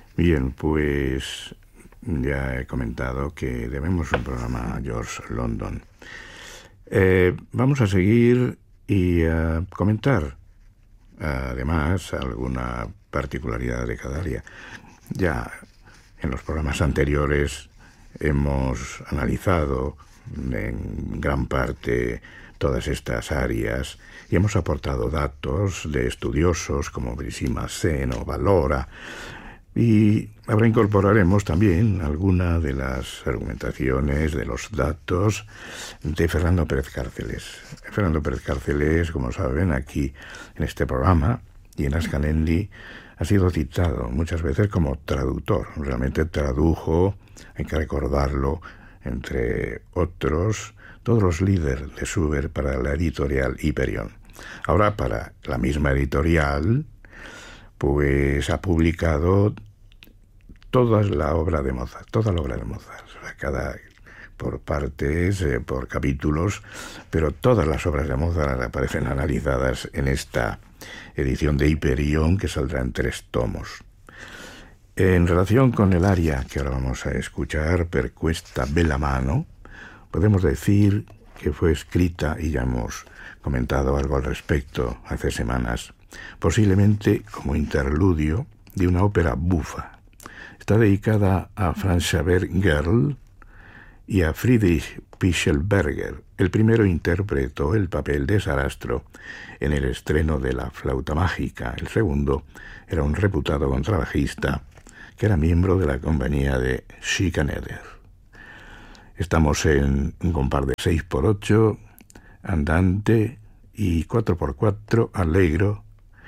Bien, pues ya he comentado que debemos un programa a George London. Vamos a seguir y a comentar, además, alguna particularidad de cada área. Ya en los programas anteriores hemos analizado en gran parte todas estas áreas y hemos aportado datos de estudiosos como Brisima Sen o Valora, y ahora incorporaremos también alguna de las argumentaciones, de los datos de Fernando Pérez Cárceles. Fernando Pérez Cárceles, como saben, aquí en este programa y en Ascalendi ha sido citado muchas veces como traductor. Realmente tradujo, hay que recordarlo, entre otros, todos los líderes de Schubert para la editorial Hyperion. Ahora, para la misma editorial, pues ha publicado toda la obra de Mozart, o sea, cada por partes, por capítulos, pero todas las obras de Mozart aparecen analizadas en esta edición de Hyperion, que saldrá en 3 tomos. En relación con el aria que ahora vamos a escuchar, Per questa bella mano, podemos decir que fue escrita, y ya hemos comentado algo al respecto hace semanas, posiblemente como interludio de una ópera bufa. Está dedicada a Franz Xaver Gerl y a Friedrich Pichelberger. El primero interpretó el papel de Sarastro en el estreno de La flauta mágica. El segundo era un reputado contrabajista que era miembro de la compañía de Schikaneder. Estamos en un compás de 6x8, andante y 4x4 allegro,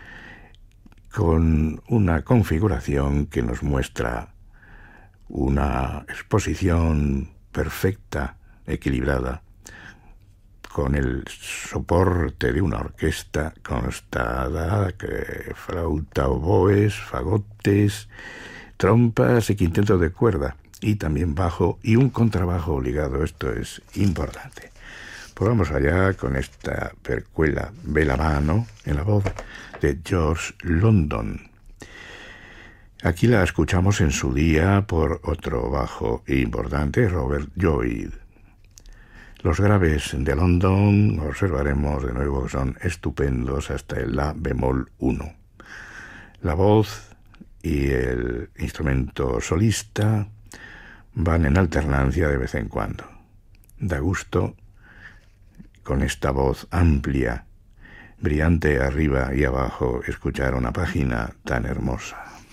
con una configuración que nos muestra una exposición perfecta, equilibrada, con el soporte de una orquesta constada, flauta, oboes, fagotes, trompas y quinteto de cuerda, y también bajo y un contrabajo ligado. Esto es importante. Pues vamos allá con esta Per quella bella mano en la voz de George London. Aquí la escuchamos en su día por otro bajo importante, Robert Lloyd. Los graves de London, observaremos de nuevo que son estupendos hasta el La bemol 1. La voz y el instrumento solista van en alternancia de vez en cuando. Da gusto con esta voz amplia, brillante arriba y abajo, escuchar una página tan hermosa.